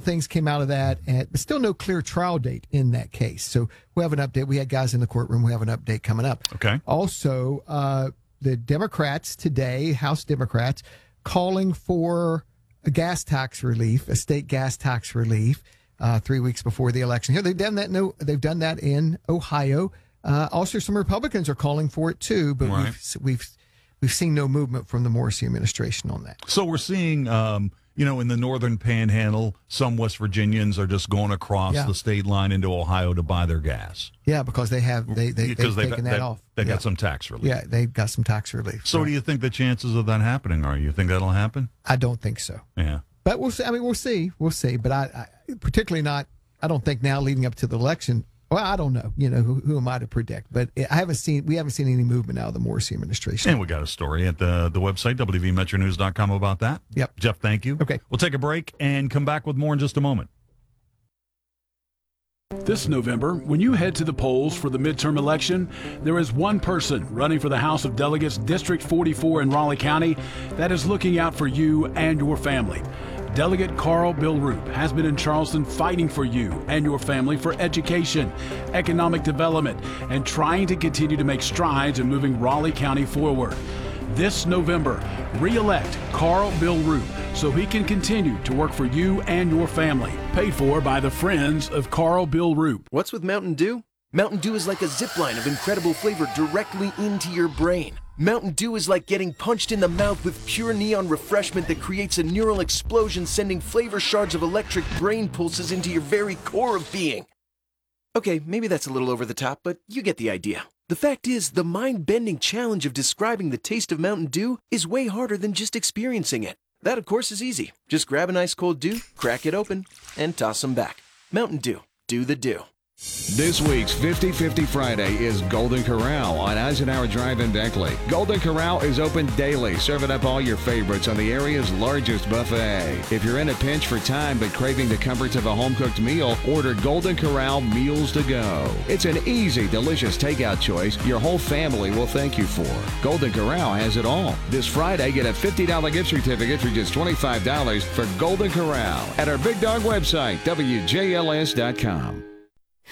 things came out of that, but still no clear trial date in that case. So we'll have an update. We had guys in the courtroom. We have an update coming up. Okay. Also, the Democrats today, House Democrats, calling for a gas tax relief, a state gas tax relief, 3 weeks before the election. Here, they've done that. They've done that in Ohio. Also, some Republicans are calling for it too, but we've seen no movement from the Morrissey administration on that. So we're seeing, in the northern panhandle, some West Virginians are just going across the state line into Ohio to buy their gas. Yeah, because they've taken that off. They got some tax relief. Yeah, they got some tax relief. So, do you think the chances of that happening are? You think that'll happen? I don't think so. Yeah, but we'll see. I mean, we'll see. But I particularly not. I don't think now leading up to the election. Well, I don't know. Who am I to predict? But we haven't seen any movement out of the Morrissey administration. And we got a story at the website, WVMetroNews.com, about that. Yep. Jeff, thank you. Okay. We'll take a break and come back with more in just a moment. This November, when you head to the polls for the midterm election, there is one person running for the House of Delegates, District 44 in Raleigh County, that is looking out for you and your family. Delegate Carl Bilroop has been in Charleston fighting for you and your family for education, economic development, and trying to continue to make strides in moving Raleigh County forward. This November, re-elect Carl Bilroop so he can continue to work for you and your family. Paid for by the Friends of Carl Bilroop. What's with Mountain Dew? Mountain Dew is like a zip line of incredible flavor directly into your brain. Mountain Dew is like getting punched in the mouth with pure neon refreshment that creates a neural explosion, sending flavor shards of electric brain pulses into your very core of being. Okay, maybe that's a little over the top, but you get the idea. The fact is, the mind-bending challenge of describing the taste of Mountain Dew is way harder than just experiencing it. That, of course, is easy. Just grab an ice cold Dew, crack it open, and toss them back. Mountain Dew. Do the Dew. This week's 50-50 Friday is Golden Corral on Eisenhower Drive in Beckley. Golden Corral is open daily, serving up all your favorites on the area's largest buffet. If you're in a pinch for time but craving the comforts of a home-cooked meal, order Golden Corral Meals to Go. It's an easy, delicious takeout choice your whole family will thank you for. Golden Corral has it all. This Friday, get a $50 gift certificate for just $25 for Golden Corral at our Big Dog website, WJLS.com.